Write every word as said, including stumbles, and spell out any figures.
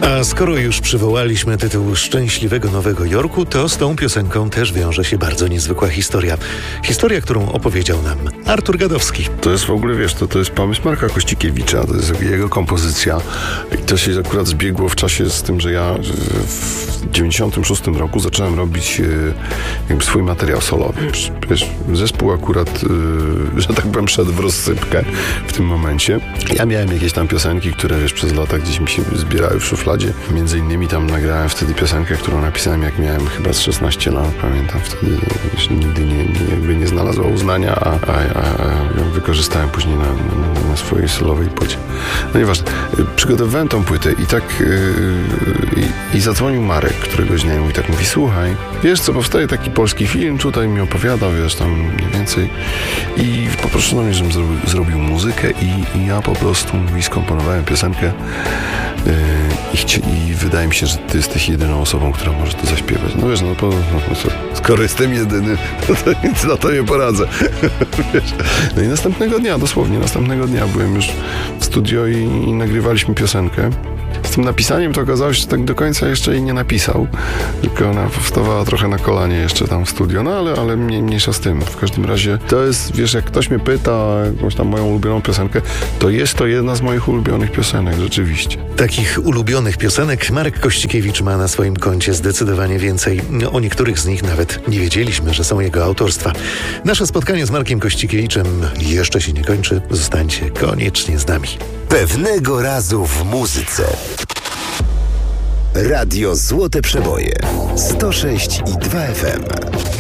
A skoro już przywołaliśmy tytuł Szczęśliwego Nowego Jorku, to z tą piosenką też wiąże się bardzo niezwykła historia. Historia, którą opowiedział nam Artur Gadowski. To jest w ogóle, wiesz, to, to jest pomysł Marka Kościkiewicza, to jest jego kompozycja. I to się akurat zbiegło w czasie z tym, że ja w dziewięćdziesiątym szóstym roku zacząłem robić jakby swój materiał solowy. Wiesz, zespół akurat, że tak powiem, szedł w rozsypkę w tym momencie. Ja miałem jakieś tam piosenki, które, wiesz, przez lata gdzieś mi się zbierały w szufladzie. Między innymi tam nagrałem wtedy piosenkę, którą napisałem, jak miałem chyba z szesnaście lat, pamiętam. Wtedy nigdy nie, nie, jakby nie znalazła uznania, a, a, a, a ją wykorzystałem później na, na, na swojej solowej płycie. No nieważne. Przygotowywałem tą płytę i tak yy, i, i zadzwonił Marek któregoś dnia i tak mówi: słuchaj, wiesz co, powstaje taki polski film, tutaj mi opowiadał, wiesz, tam mniej więcej, i poproszono mnie, żebym zrobił, zrobił muzykę i, i ja po prostu mówi, skomponowałem piosenkę yy, i, chci, i wydaje mi się, że ty jesteś jedyną osobą, która może to zaśpiewać. No wiesz, no, po, no co, skoro jestem jedyny, no to nic na to nie poradzę. Wiesz? No i następnego dnia, dosłownie następnego dnia byłem już w studio i, i nagrywaliśmy piosenkę. Z tym napisaniem to okazało się, że tak do końca jeszcze jej nie napisał, tylko ona powstawała trochę na kolanie jeszcze tam w studio, no ale, ale mniej, mniejsza z tym. W każdym razie to jest, wiesz, jak ktoś mnie pyta o jakąś tam moją ulubioną piosenkę, to jest to jedna z moich ulubionych piosenek, rzeczywiście. Takich ulubionych piosenek Marek Kościkiewicz ma na swoim koncie zdecydowanie więcej. O niektórych z nich nawet nie wiedzieliśmy, że są jego autorstwa. Nasze spotkanie z Markiem Kościkiewiczem jeszcze się nie kończy. Zostańcie koniecznie z nami. Pewnego razu w muzyce. Radio Złote Przeboje sto sześć i dwa F M.